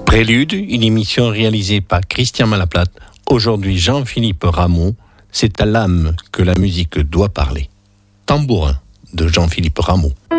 Prélude, une émission réalisée par Christian Malaplate. Aujourd'hui, Jean-Philippe Rameau. C'est à l'âme que la musique doit parler. Tambourin de Jean-Philippe Rameau.